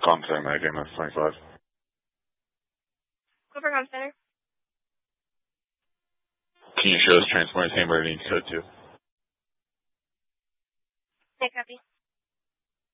comm center, Mag MS 25. Go for comm center. Can you show us transport and San Bernardino code 2? Okay, copy.